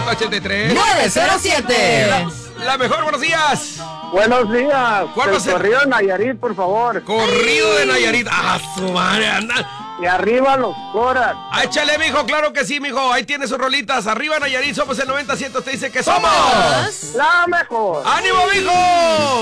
1-800-903 907. La mejor, buenos días. Buenos días. ¿Cuál va a ser? Corrido de Nayarit, por favor. Corrido de Nayarit. ¡Ah, su madre! Anda. Y arriba los Coras. Échale, mijo, claro que sí, mijo. Ahí tiene sus rolitas. Arriba Nayarit, somos el 90-100. Te dice que somos La mejor. ¡Ánimo, mijo!